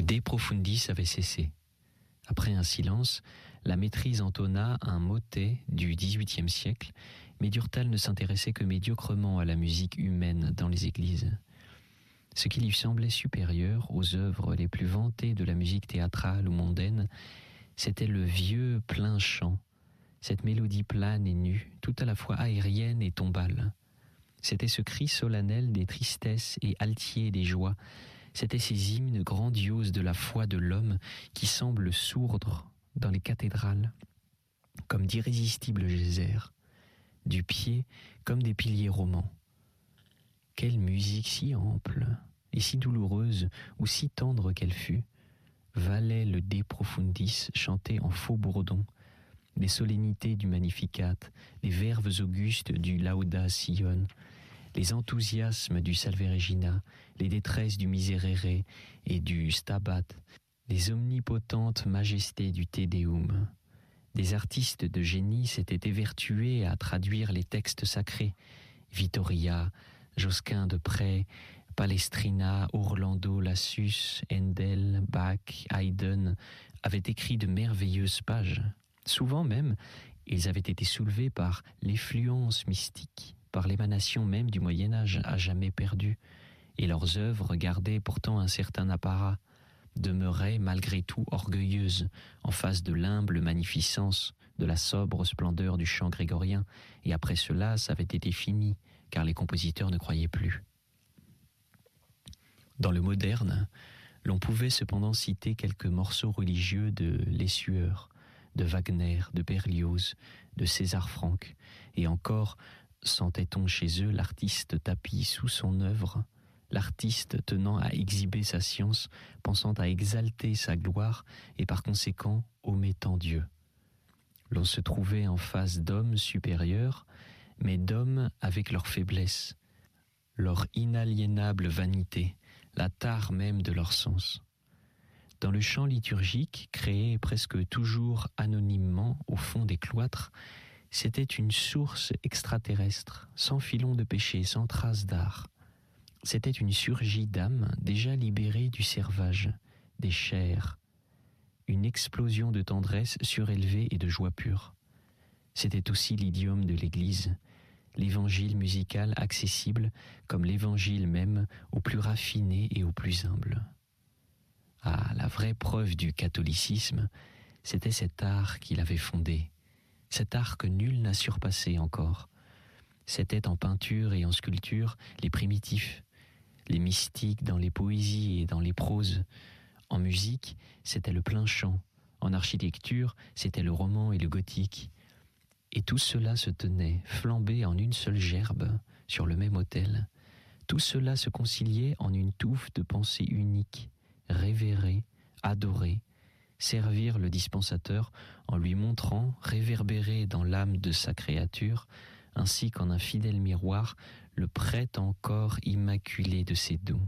De profundis avait cessé. Après un silence, la maîtrise entonna un motet du XVIIIe siècle, mais Durtal ne s'intéressait que médiocrement à la musique humaine dans les églises. Ce qui lui semblait supérieur aux œuvres les plus vantées de la musique théâtrale ou mondaine, c'était le vieux plein chant, cette mélodie plane et nue, tout à la fois aérienne et tombale. C'était ce cri solennel des tristesses et altier des joies. C'étaient ces hymnes grandioses de la foi de l'homme qui semblent sourdre dans les cathédrales, comme d'irrésistibles geysers, du pied comme des piliers romans. Quelle musique si ample et si douloureuse ou si tendre qu'elle fût, valait le De profundis chanté en faux bourdon, les solennités du Magnificat, les verves augustes du Lauda Sion, les enthousiasmes du Salve Regina, les détresses du Miserere et du Stabat, les omnipotentes majestés du Te Deum. Des artistes de génie s'étaient évertués à traduire les textes sacrés. Vittoria, Josquin de Près, Palestrina, Orlando Lassus, Handel, Bach, Haydn avaient écrit de merveilleuses pages. Souvent même, ils avaient été soulevés par l'effluence mystique, par l'émanation même du Moyen-Âge à jamais perdu, et leurs œuvres gardaient pourtant un certain apparat, demeuraient malgré tout orgueilleuses en face de l'humble magnificence, de la sobre splendeur du chant grégorien, et après cela, ça avait été fini, car les compositeurs ne croyaient plus. Dans le moderne, l'on pouvait cependant citer quelques morceaux religieux de Lessueur, de Wagner, de Berlioz, de César Franck, et encore sentait-on chez eux l'artiste tapi sous son œuvre, l'artiste tenant à exhiber sa science, pensant à exalter sa gloire et par conséquent omettant Dieu. L'on se trouvait en face d'hommes supérieurs, mais d'hommes avec leur faiblesse, leur inaliénable vanité, la tare même de leur sens. Dans le chant liturgique, créé presque toujours anonymement au fond des cloîtres, c'était une source extraterrestre, sans filon de péché, sans trace d'art. C'était une surgie d'âme déjà libérée du servage, des chairs, une explosion de tendresse surélevée et de joie pure. C'était aussi l'idiome de l'Église, l'évangile musical accessible comme l'évangile même au plus raffiné et au plus humble. Ah, la vraie preuve du catholicisme, c'était cet art qu'il avait fondé, cet art que nul n'a surpassé encore. C'étaient en peinture et en sculpture les primitifs, les mystiques dans les poésies et dans les proses. En musique, c'était le plein chant. En architecture, c'était le roman et le gothique. Et tout cela se tenait, flambé en une seule gerbe, sur le même autel. Tout cela se conciliait en une touffe de pensée unique, révérer, adorer, servir le dispensateur en lui montrant, réverbérer dans l'âme de sa créature, ainsi qu'en un fidèle miroir, le prêt encore immaculé de ses dons.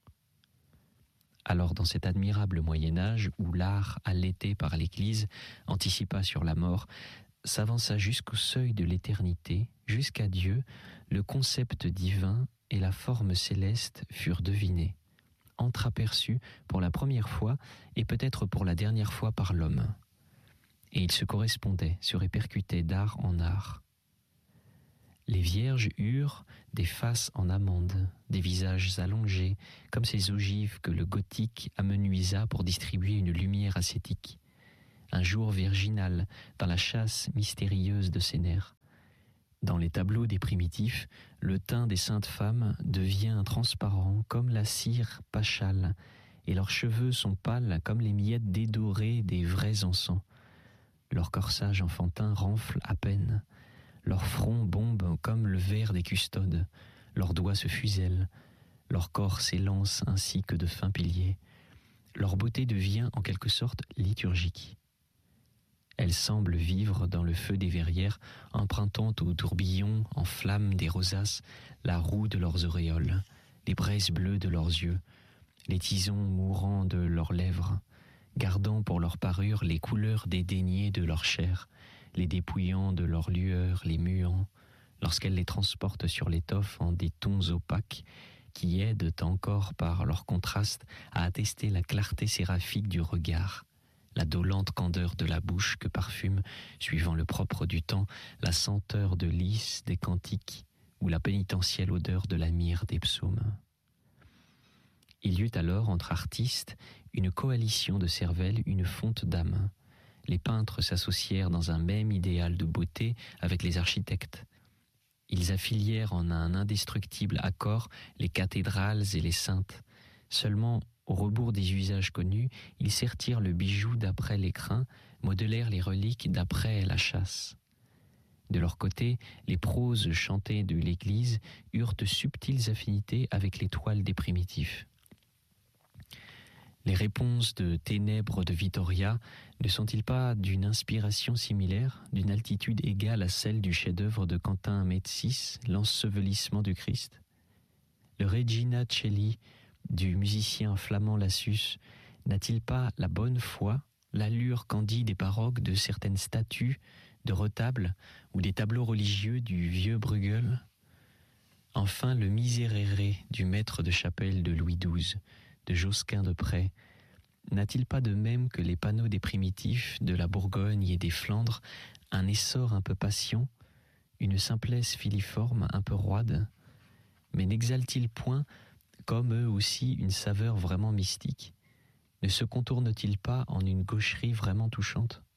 Alors dans cet admirable Moyen-Âge où l'art allaité par l'Église anticipa sur la mort, s'avança jusqu'au seuil de l'éternité, jusqu'à Dieu, le concept divin et la forme céleste furent devinés, entreaperçus pour la première fois et peut-être pour la dernière fois par l'homme. Et ils se correspondaient, se répercutaient d'art en art. Les vierges eurent des faces en amande, des visages allongés, comme ces ogives que le gothique amenuisa pour distribuer une lumière ascétique. Un jour virginal dans la chasse mystérieuse de ses nerfs. Dans les tableaux des primitifs, le teint des saintes femmes devient transparent comme la cire pachale, et leurs cheveux sont pâles comme les miettes dédorées des vrais encens. Leur corsage enfantin renfle à peine. Leur front bombe comme le verre des custodes, leurs doigts se fusellent, leur corps s'élance ainsi que de fins piliers. Leur beauté devient en quelque sorte liturgique. Elles semblent vivre dans le feu des verrières, empruntant aux tourbillons en flammes des rosaces la roue de leurs auréoles, les braises bleues de leurs yeux, les tisons mourants de leurs lèvres, gardant pour leur parure les couleurs dédaignées de leur chair, les dépouillant de leur lueur, les muant, lorsqu'elles les transportent sur l'étoffe en des tons opaques qui aident encore par leur contraste à attester la clarté séraphique du regard, la dolente candeur de la bouche que parfume, suivant le propre du temps, la senteur de lys des cantiques ou la pénitentielle odeur de la myrrhe des psaumes. Il y eut alors entre artistes une coalition de cervelles, une fonte d'âme. Les peintres s'associèrent dans un même idéal de beauté avec les architectes. Ils affilièrent en un indestructible accord les cathédrales et les saintes. Seulement, au rebours des usages connus, ils sertirent le bijou d'après l'écrin, modelèrent les reliques d'après la chasse. De leur côté, les proses chantées de l'Église eurent de subtiles affinités avec les toiles des primitifs. Les réponses de ténèbres de Vittoria ne sont-ils pas d'une inspiration similaire, d'une altitude égale à celle du chef-d'œuvre de Quentin Médicis, l'ensevelissement du Christ? Le Regina Coeli du musicien flamand Lassus n'a-t-il pas la bonne foi, l'allure candide et baroque de certaines statues, de retables ou des tableaux religieux du vieux Bruegel? Enfin, le Miserere du maître de chapelle de Louis XII, de Josquin de Près, n'a-t-il pas de même que les panneaux des primitifs, de la Bourgogne et des Flandres, un essor un peu patient, une simplesse filiforme un peu roide? Mais n'exalte-t-il point, comme eux aussi, une saveur vraiment mystique? Ne se contourne-t-il pas en une gaucherie vraiment touchante?